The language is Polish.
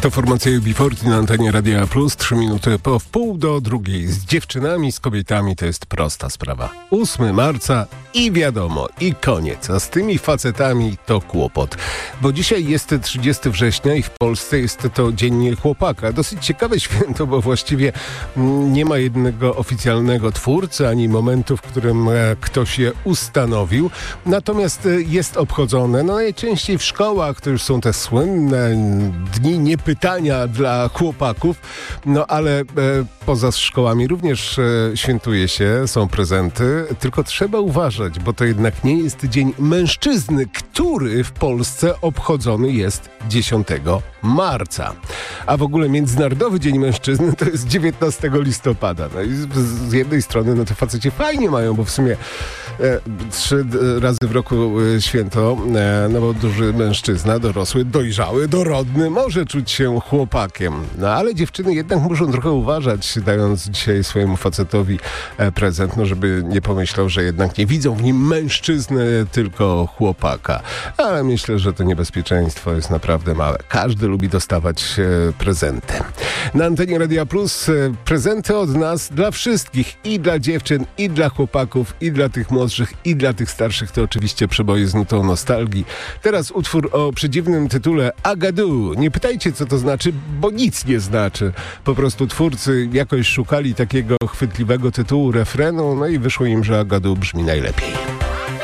To formacja UB40 na antenie Radia Plus, 3 minuty po wpół do drugiej. Z dziewczynami, z kobietami to jest prosta sprawa. 8 marca i wiadomo, i koniec. A z tymi facetami to kłopot. Bo dzisiaj jest 30 września i w Polsce jest to Dzień Chłopaka. Dosyć ciekawe święto, bo właściwie nie ma jednego oficjalnego twórcy, ani momentu, w którym ktoś je ustanowił. Natomiast jest obchodzone, najczęściej w szkołach, to już są te słynne dni niepytania dla chłopaków, ale poza szkołami również świętuje się, są prezenty, tylko trzeba uważać, bo to jednak nie jest Dzień Mężczyzny, który w Polsce obchodzony jest 10 marca. A w ogóle Międzynarodowy Dzień Mężczyzny to jest 19 listopada. No i z jednej strony te faceci fajnie mają, bo w sumie 3 razy w roku święto, bo duży mężczyzna, dorosły, dojrzały, dorodny może czuć się chłopakiem. Ale dziewczyny jednak muszą trochę uważać, dając dzisiaj swojemu facetowi prezent, żeby nie pomyślał, że jednak nie widzą w nim mężczyzny, tylko chłopaka. Ale myślę, że to niebezpieczeństwo jest naprawdę małe. Każdy lubi dostawać prezenty. Na antenie Radia Plus prezenty od nas dla wszystkich. I dla dziewczyn, i dla chłopaków, i dla tych młodszych, i dla tych starszych. To oczywiście przeboje z nutą nostalgii. Teraz utwór o przedziwnym tytule Agadu. Nie pytajcie, co to znaczy, bo nic nie znaczy. Po prostu twórcy jakoś szukali takiego chwytliwego tytułu refrenu, i wyszło im, że Agadu brzmi najlepiej.